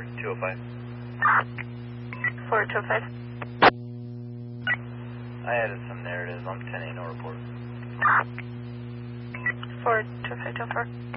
4205. 4205. I added some narratives. I'm 10-8, no report. 42524.